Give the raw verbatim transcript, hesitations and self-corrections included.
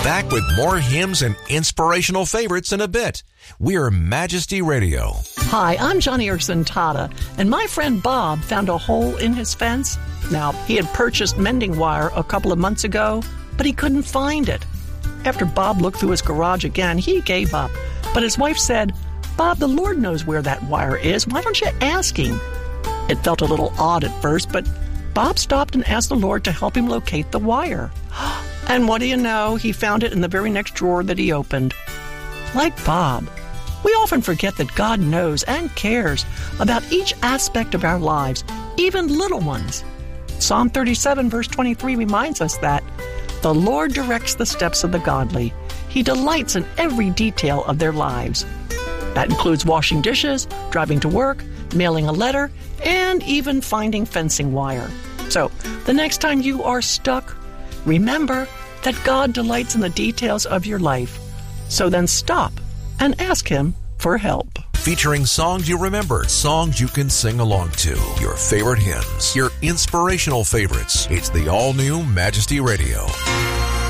Back with more hymns and inspirational favorites in a bit. We're Majesty Radio. Hi, I'm Johnny Erickson Tata, and my friend Bob found a hole in his fence. Now, he had purchased mending wire a couple of months ago, but he couldn't find it. After Bob looked through his garage again, he gave up. But his wife said, "Bob, the Lord knows where that wire is. Why don't you ask him?" It felt a little odd at first, but Bob stopped and asked the Lord to help him locate the wire. And what do you know? He found it in the very next drawer that he opened. Like Bob, we often forget that God knows and cares about each aspect of our lives, even little ones. Psalm thirty-seven, verse twenty-three reminds us that the Lord directs the steps of the godly. He delights in every detail of their lives. That includes washing dishes, driving to work, mailing a letter, and even finding fencing wire. So, the next time you are stuck, remember that God delights in the details of your life. So then stop and ask Him for help. Featuring songs you remember, songs you can sing along to, your favorite hymns, your inspirational favorites. It's the all-new Majesty Radio.